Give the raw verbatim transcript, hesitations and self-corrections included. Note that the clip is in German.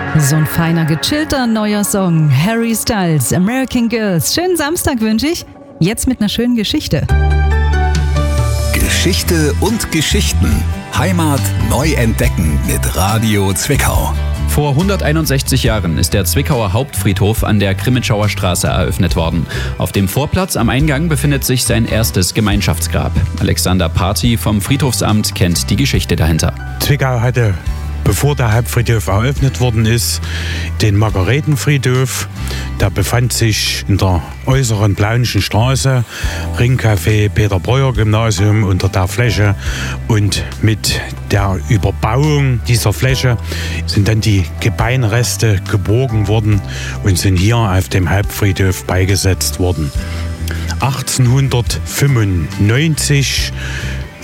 So ein feiner, gechillter neuer Song. Harry Styles, American Girls. Schönen Samstag wünsche ich. Jetzt mit einer schönen Geschichte. Geschichte und Geschichten. Heimat neu entdecken mit Radio Zwickau. Vor hunderteinundsechzig Jahren ist der Zwickauer Hauptfriedhof an der Krimitschauer Straße eröffnet worden. Auf dem Vorplatz am Eingang befindet sich sein erstes Gemeinschaftsgrab. Alexander Party vom Friedhofsamt kennt die Geschichte dahinter. Zwickau hatte, bevor der Hauptfriedhof eröffnet worden ist, den Margaretenfriedhof. Der befand sich in der äußeren Plaunischen Straße, Ringcafé, Peter-Breuer-Gymnasium unter der Fläche. Und mit der Überbauung dieser Fläche sind dann die Gebeinreste geborgen worden und sind hier auf dem Hauptfriedhof beigesetzt worden. achtzehnhundertfünfundneunzig